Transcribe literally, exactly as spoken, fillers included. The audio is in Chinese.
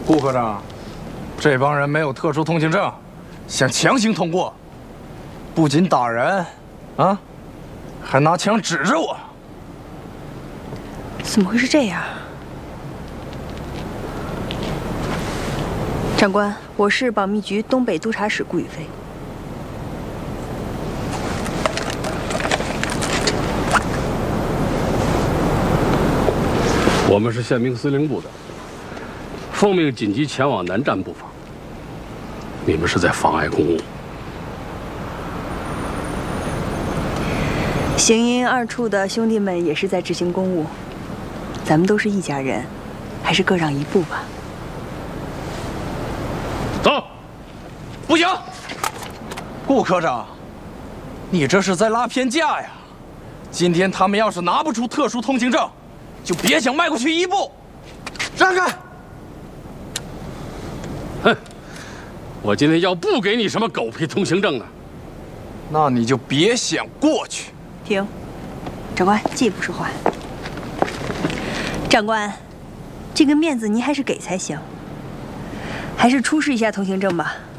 顾科长，这帮人没有特殊通行证，想强行通过，不仅打人，啊，还拿枪指着我。 怎么会是这样？长官，我是保密局东北督察使顾雨飞。 我们是宪兵司令部的，奉命紧急前往南站布防。你们是在妨碍公务。 行营二处的兄弟们也是在执行公务，咱们都是一家人，还是各让一步吧。 走， 不行，顾科长，你这是在拉偏架呀！今天他们要是拿不出特殊通行证， 就别想迈过去一步，让开！ 哼，我今天要不给你什么狗屁通行证呢， 那你就别想过去。 停，长官，借不说话。长官，这个面子您还是给才行，还是出示一下通行证吧。